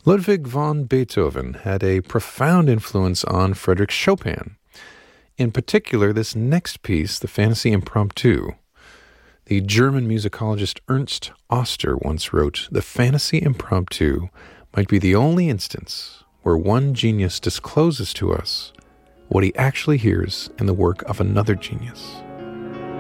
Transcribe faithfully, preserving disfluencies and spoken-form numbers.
Ludwig van Beethoven had a profound influence on Frédéric Chopin. In particular, this next piece, the Fantasy Impromptu. The German musicologist Ernst Oster once wrote, "The Fantasy Impromptu might be the only instance where one genius discloses to us what he actually hears in the work of another genius."